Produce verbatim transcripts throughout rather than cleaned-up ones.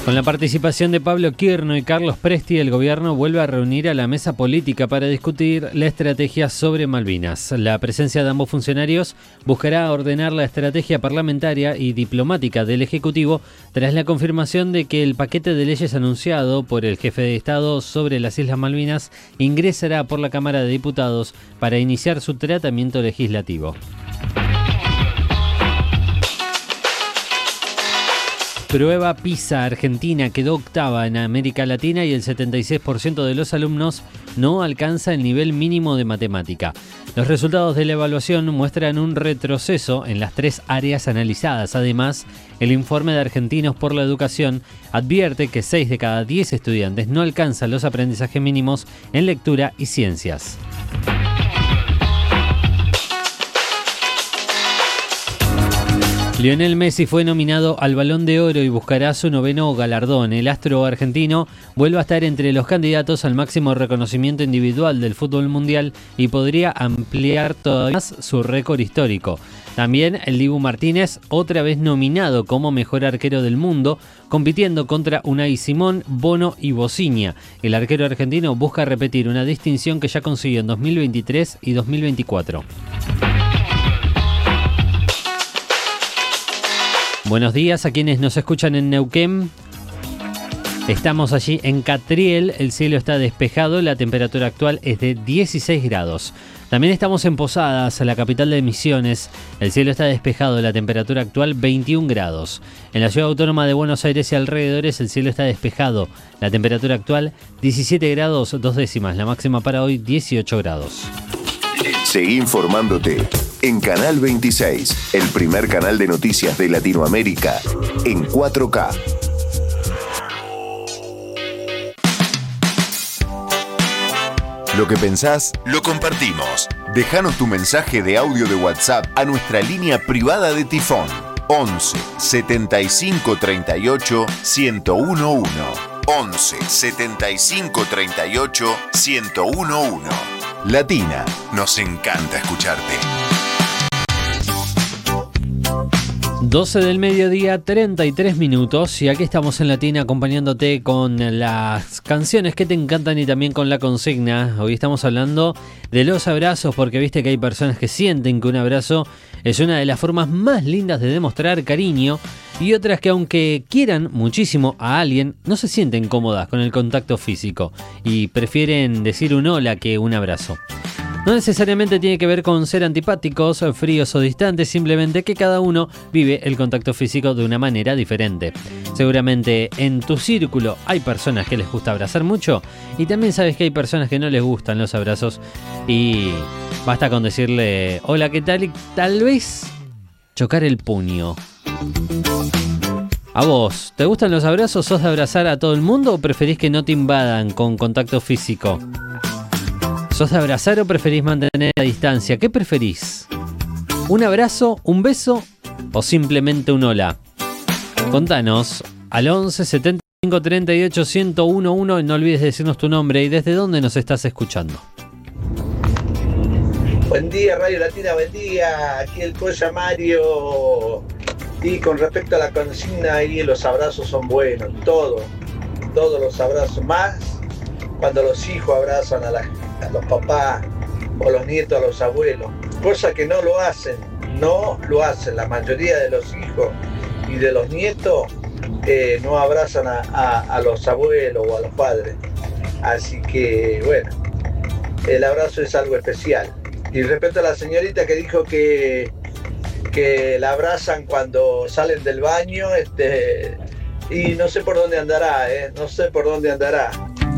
Con la participación de Pablo Quirno y Carlos Presti, el gobierno vuelve a reunir a la mesa política para discutir la estrategia sobre Malvinas. La presencia de ambos funcionarios buscará ordenar la estrategia parlamentaria y diplomática del Ejecutivo tras la confirmación de que el paquete de leyes anunciado por el jefe de Estado sobre las Islas Malvinas ingresará por la Cámara de Diputados para iniciar su tratamiento legislativo. Prueba PISA. Argentina quedó octava en América Latina y el setenta y seis por ciento de los alumnos no alcanza el nivel mínimo de matemática. Los resultados de la evaluación muestran un retroceso en las tres áreas analizadas. Además, el informe de Argentinos por la Educación advierte que seis de cada diez estudiantes no alcanzan los aprendizajes mínimos en lectura y ciencias. Lionel Messi fue nominado al Balón de Oro y buscará su noveno galardón. El astro argentino vuelve a estar entre los candidatos al máximo reconocimiento individual del fútbol mundial y podría ampliar todavía más su récord histórico. También el Dibu Martínez, otra vez nominado como mejor arquero del mundo, compitiendo contra Unai Simón, Bono y Bociña. El arquero argentino busca repetir una distinción que ya consiguió en dos mil veintitrés y dos mil veinticuatro. Buenos días a quienes nos escuchan en Neuquén. Estamos allí en Catriel, el cielo está despejado, la temperatura actual es de dieciséis grados. También estamos en Posadas, la capital de Misiones, el cielo está despejado, la temperatura actual veintiún grados. En la ciudad autónoma de Buenos Aires y alrededores el cielo está despejado, la temperatura actual diecisiete grados dos décimas, la máxima para hoy dieciocho grados. Seguí informándote en Canal veintiséis, el primer canal de noticias de Latinoamérica en cuatro K. Lo que pensás, lo compartimos. Déjanos tu mensaje de audio de WhatsApp a nuestra línea privada de Tifón once setenta y cinco treinta y ocho ciento uno. once setenta y cinco treinta y ocho ciento uno. Latina, nos encanta escucharte. doce del mediodía, treinta y tres minutos, y aquí estamos en Latina acompañándote con las canciones que te encantan y también con la consigna. Hoy estamos hablando de los abrazos, porque viste que hay personas que sienten que un abrazo es una de las formas más lindas de demostrar cariño, y otras que aunque quieran muchísimo a alguien, no se sienten cómodas con el contacto físico y prefieren decir un hola que un abrazo. No necesariamente tiene que ver con ser antipáticos, fríos o distantes, simplemente que cada uno vive el contacto físico de una manera diferente. Seguramente en tu círculo hay personas que les gusta abrazar mucho y también sabes que hay personas que no les gustan los abrazos y basta con decirle hola, ¿qué tal? Y tal vez chocar el puño. ¿A vos te gustan los abrazos? ¿Sos de abrazar a todo el mundo o preferís que no te invadan con contacto físico? ¿Sos de abrazar o preferís mantener la distancia? ¿Qué preferís? ¿Un abrazo, un beso o simplemente un hola? Contanos al once setenta y cinco treinta y ocho ciento uno. No olvides decirnos tu nombre y desde dónde nos estás escuchando. Buen día, Radio Latina, buen día. Aquí el Coya Mario. Y con respecto a la consigna ahí, los abrazos son buenos, todos, todos los abrazos, más cuando los hijos abrazan a, la, a los papás o los nietos a los abuelos, cosa que no lo hacen, no lo hacen, la mayoría de los hijos y de los nietos eh, no abrazan a, a, a los abuelos o a los padres, así que bueno, el abrazo es algo especial. Y respecto a la señorita que dijo que que la abrazan cuando salen del baño, este, y no sé por dónde andará, eh, no sé por dónde andará.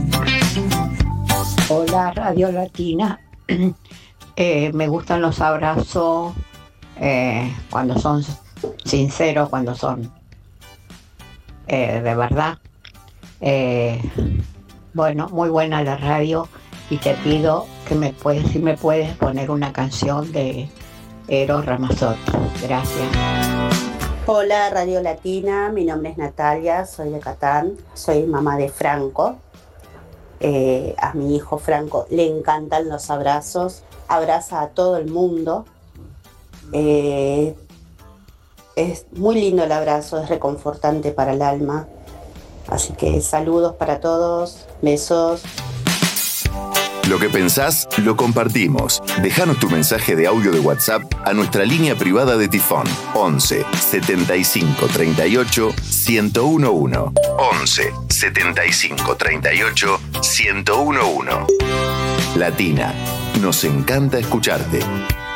Hola, Radio Latina. eh, me gustan los abrazos eh, cuando son sinceros, cuando son eh, de verdad. Eh, bueno, muy buena la radio y te pido que me puedes, si me puedes poner una canción de Eros Ramazzotti. Gracias. Hola Radio Latina, mi nombre es Natalia, soy de Catán, soy mamá de Franco. Eh, a mi hijo Franco le encantan los abrazos, abraza a todo el mundo. Eh, es muy lindo el abrazo, es reconfortante para el alma. Así que saludos para todos, besos. Lo que pensás, lo compartimos. Déjanos tu mensaje de audio de WhatsApp a nuestra línea privada de Tifón. once setenta y cinco treinta y ocho ciento uno. once setenta y cinco treinta y ocho ciento uno. Latina, nos encanta escucharte.